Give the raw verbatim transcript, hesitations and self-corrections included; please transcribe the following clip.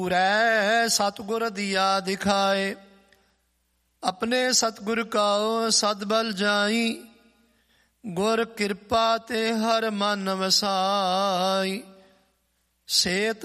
ਪੂਰੈ ਸਤਿਗੁਰ ਦੀਆ ਦਿਖਾਏ। ਆਪਣੇ ਸਤਿਗੁਰ ਕਉ ਸਦ ਬਲ ਜਾਈ, ਗੁਰ ਕਿਰਪਾ ਤੇ ਹਰ ਮਨ ਵਸਾਈ। ਸੇਤ